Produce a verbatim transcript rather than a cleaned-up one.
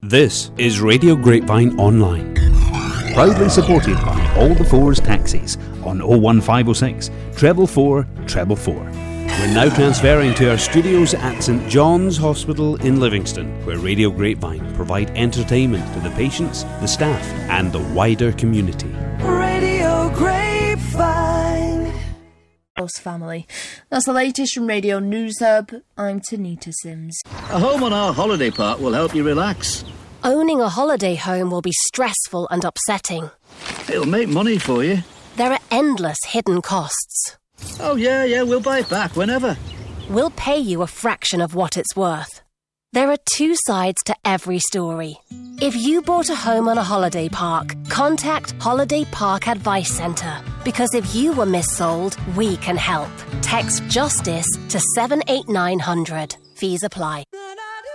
This is Radio Grapevine Online, proudly supported by All the Fours Taxis on oh one five oh six, treble four, treble four. We're now transferring to our studios at St John's Hospital in Livingston, where Radio Grapevine provide entertainment to the patients, the staff and the wider community. Radio Grapevine. Family. That's the latest from Radio News Hub. I'm Tanita Sims. A home on our holiday park will help you relax. Owning a holiday home will be stressful and upsetting. It'll make money for you. There are endless hidden costs. Oh yeah, yeah, we'll buy it back whenever. We'll pay you a fraction of what it's worth. There are two sides to every story. If you bought a home on a holiday park, contact Holiday Park Advice Centre. Because if you were missold, we can help. Text JUSTICE to seven eight nine hundred. Fees apply.